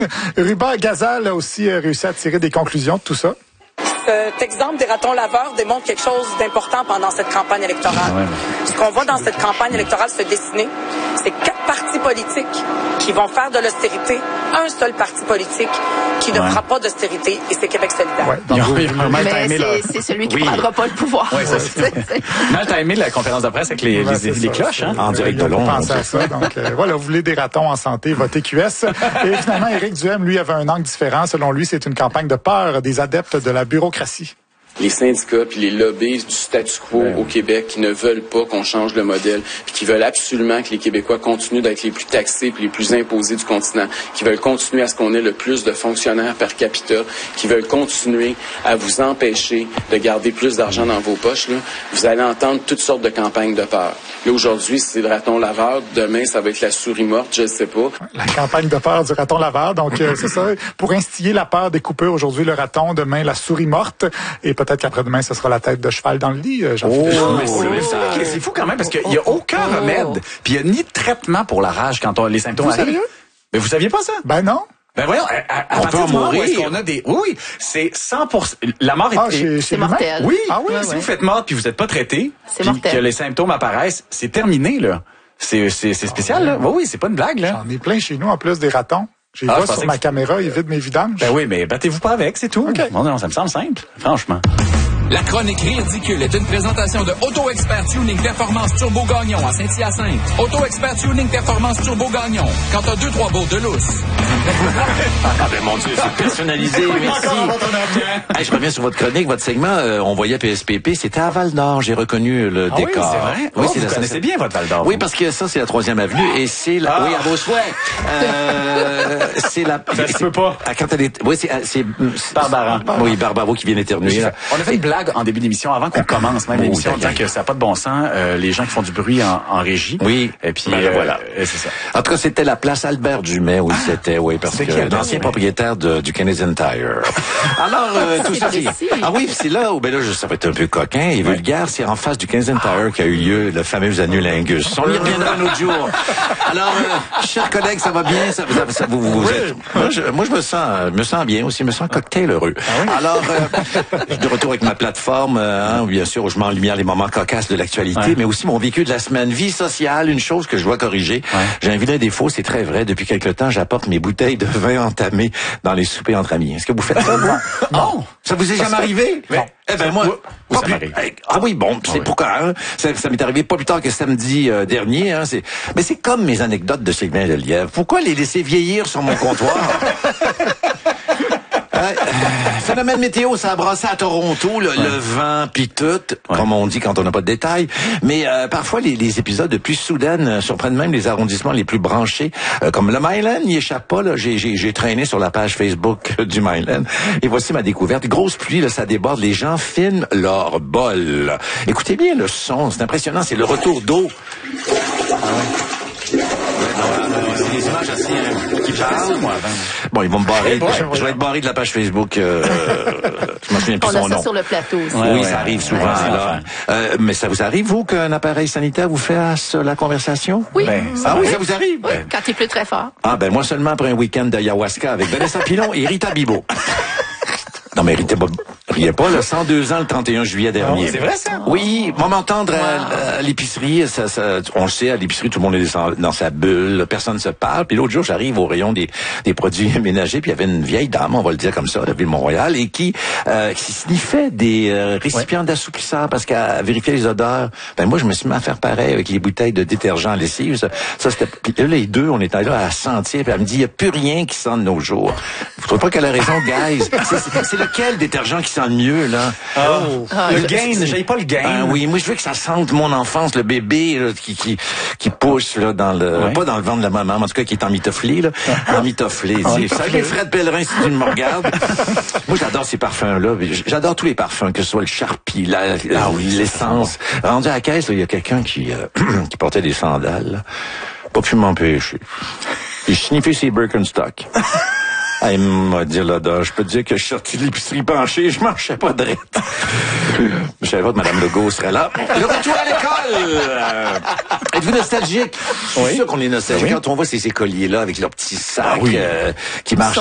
Ruba Gazal a aussi réussi à tirer des conclusions de tout ça. Cet exemple des ratons laveurs démontre quelque chose d'important pendant cette campagne électorale. Ce qu'on voit dans cette campagne électorale se dessiner, c'est 4 partis politiques qui vont faire de l'austérité, un seul parti politique qui ne fera pas d'austérité, et c'est Québec solidaire. Ouais, donc c'est celui qui ne prendra pas le pouvoir. Oui, Mal t'as aimé la conférence de presse avec les cloches, hein? En direct de Londres. Pensez à ça. Donc, voilà, vous voulez des ratons en santé, votez QS. Et finalement, Éric Duhem, lui, avait un angle différent. Selon lui, c'est une campagne de peur des adeptes de la bureaucratie. Les syndicats puis les lobbies du statu quo au Québec qui ne veulent pas qu'on change le modèle, puis qui veulent absolument que les Québécois continuent d'être les plus taxés puis les plus imposés du continent, qui veulent continuer à ce qu'on ait le plus de fonctionnaires per capita, qui veulent continuer à vous empêcher de garder plus d'argent dans vos poches, là, vous allez entendre toutes sortes de campagnes de peur. Là, aujourd'hui, c'est le raton laveur. Demain, ça va être la souris morte, je ne sais pas. La campagne de peur du raton laveur. Donc, c'est ça. Pour instiller la peur des coupures, aujourd'hui, le raton. Demain, la souris morte. Et peut-être qu'après-demain, ce sera la tête de cheval dans le lit. C'est fou quand même, parce qu'il n'y a aucun remède. Puis il n'y a ni de traitement pour la rage quand les symptômes arrivent. Sérieux? Mais vous saviez pas ça? Ben non. Ben voyons, on peut en mourir. Est-ce qu'on a des... Oui, c'est 100%. La mort est... c'est mortel. Oui, si vous faites mort puis vous n'êtes pas traité, puis que les symptômes apparaissent, c'est terminé, là. C'est spécial, là. Oui, c'est pas une blague, là. J'en ai plein chez nous, en plus des ratons. J'ai vois sur ma caméra, ils vident mes vidanges. Ben oui, mais battez-vous pas avec, c'est tout. Okay. Non, ça me semble simple, franchement. La chronique Ridicule est une présentation de Auto Expert Tuning Performance Turbo Gagnon à Saint-Hyacinthe. Auto Expert Tuning Performance Turbo Gagnon. Quand t'as 2-3 bouts de lousse. Ah ben mon Dieu, c'est personnalisé. Merci. Hey, je reviens sur votre chronique, votre segment. On voyait PSPP, c'était à Val-d'Or. J'ai reconnu le décor. Oui, c'est vrai. Oui, vous connaissez bien votre Val-d'Or. Oui, parce que ça, c'est la 3e avenue et c'est la... Oui, à vos souhaits. C'est la... Ça se peut pas. Quand elle est... Oui, c'est Barbara. Oui, Barbaro qui vient d'éternuer. On a fait une blague en début d'émission, avant qu'on commence même l'émission, en disant que ça n'a pas de bon sens, les gens qui font du bruit en régie. Oui. Et puis, voilà. C'est ça. En tout cas, c'était la place Albert Dumais où c'était, parce que l'ancien propriétaire du Canadian Tire. Alors, tout ça, ah oui, c'est là où, ça va être un peu coquin et vulgaire, c'est en face du Canadian Tire qu'a eu lieu le fameux annulingus. On y reviendra un autre jour. Alors, chers collègues, ça va bien? Ça vous êtes... Moi, je me sens bien aussi, je me sens cocktail heureux. Alors, je suis de retour avec ma plateforme, bien sûr, où je mets en lumière les moments cocasses de l'actualité, mais aussi mon vécu de la semaine. Vie sociale, une chose que je dois corriger. J'ai un vilain défaut, c'est très vrai. Depuis quelque temps, j'apporte mes bouteilles de vin entamées dans les soupers entre amis. Est-ce que vous faites ça, vous? Non. Ça vous est jamais arrivé? Non. Eh ben, moi... Ça m'arrive. Ah oui, bon, c'est pourquoi, ça m'est arrivé pas plus tard que samedi dernier, mais c'est comme mes anecdotes de Sylvain Lelièvre. Pourquoi les laisser vieillir sur mon comptoir? Phénomène météo, ça a brassé à Toronto, le vent pis tout, comme on dit quand on n'a pas de détails. Mais parfois, les épisodes de pluie soudaine surprennent même les arrondissements les plus branchés. Comme le Myland n'y échappe pas. Là, j'ai traîné sur la page Facebook du Myland. Et voici ma découverte. Grosse pluie, là, ça déborde. Les gens filment leur bol. Écoutez bien le son, c'est impressionnant. C'est le retour d'eau. C'est des images assez qui parlent. Bon, ils vont me barrer. Je vais être barré de la page Facebook. Je me souviens plus son nom. On a ça sur le plateau aussi. Oui, ça arrive souvent. Alors, mais ça vous arrive, vous, qu'un appareil sanitaire vous fasse la conversation? Oui. Ça vous arrive? Oui, quand il pleut très fort. Ah, moi seulement après un week-end d'ayahuasca avec Vanessa Pilon et Rita Bibo. Non, mais riez pas, là, 102 ans le 31 juillet dernier. C'est vrai, ça? Oui, on va m'entendre à l'épicerie, on le sait, à l'épicerie, tout le monde est dans sa bulle, personne ne se parle. Puis l'autre jour, j'arrive au rayon des produits ménagers, puis il y avait une vieille dame, on va le dire comme ça, de la ville de Montréal, et qui sniffait des récipients d'assouplisseur parce qu'elle vérifiait les odeurs. Moi, je me suis mis à faire pareil avec les bouteilles de détergent à lessive. Ça c'était... Puis là, les deux, on était là à sentir, puis elle me dit, il n'y a plus rien qui sent de nos jours. Vous trouvez pas qu'elle a raison, guys? C'est lequel détergent qui sent le mieux, là? Le Gain, j'aille pas le Gain. Oui, moi, je veux que ça sente mon enfance, le bébé, là, qui pousse, là, pas dans le ventre de la maman, mais en tout cas, qui est emmitofflé, là. Emmitofflé. Salut, Fred Pellerin, si tu me regardes. Moi, j'adore ces parfums-là. J'adore tous les parfums, que ce soit le Sharpie, l'essence. Rendu à la caisse, il y a quelqu'un qui portait des sandales, là. Pas pu m'empêcher. J'ai sniffé ses Birkenstock. Ah, il m'a dit là, je peux te dire que je suis sorti de l'épicerie penché, je marchais pas droit. Je savais pas que Mme Legault serait là. Le retour à l'école! Êtes-vous nostalgique? Je suis sûr qu'on est nostalgique quand on voit ces écoliers-là avec leurs petits sacs qui marchent